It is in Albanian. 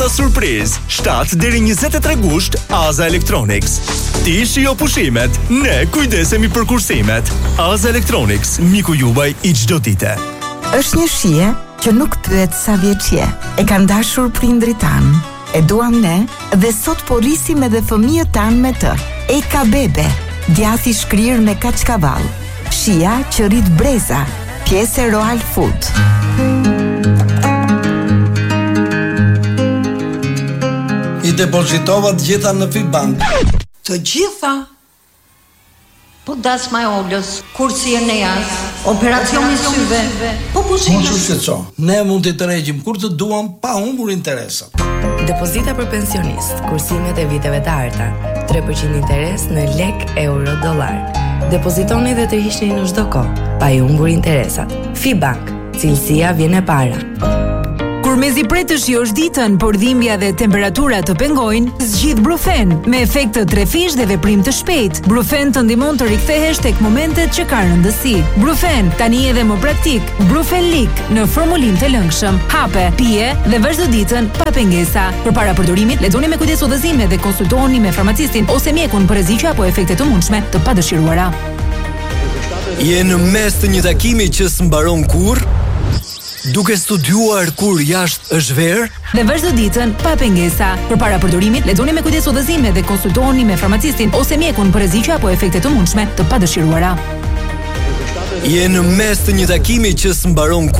Oferta surprizë 7 deri 23 gusht Aza Electronics. Ti shijo pushimet, ne kujdesemi për kursimet. Aza Electronics, miku juaj I çdo dite. Është një shije që nuk pyet sa vjeç je. E kanë dashur prindrit tan. E duam ne dhe sot po rrisim edhe fëmijët tan me të. Eka Bebe, djathi shkrir me kaçkavall. Shija që rrit breza, pjesë e Royal Food. I depozitova të gjitha në Fibank. Të gjitha? Po dasma e Olës, kursi e Neas, operacioni syve, po pushimës. Mos u shqetëso. Ne mund t'i tërheqim kur të duam pa humbur interesat. Depozita për pensionist, kursimet e viteve të arta, 3% interes në lek, euro, dollar. Depozitoni dhe tërhiqni në çdo kohë, pa I humbur interesat. Fibank, cilësia vjen e para. Kur mezi pret të shijosh ditën, por dhimbja dhe temperatura të pengojnë, zgjidh Brufen, me efekt të trefish dhe veprim të shpejt. Brufen të ndihmon të rikthehesh tek momentet që ka rëndësi. Brufen, tani edhe më praktik. Brufen Lik, në formulim të lëngshëm. Hape, pije dhe vazhdo ditën pa pengesa. Përpara përdorimit, lexoni me kujdes udhëzimet dhe konsultohuni me farmacistin ose mjekun për rreziqe apo efekte të mundshme të padëshiruara. Je në mes të një takimi që s'mbaron kurrë? Duke studiuar kur jashtë është verë? Dhe vazhdo ditën pa pengesa. Përpara përdorimit, lexoni me kujdes udhëzimet dhe konsultohuni me farmacistin ose mjekun për rreziqe apo efekte të mundshme të padëshiruara. Je në mes të një takimi që s'mbaron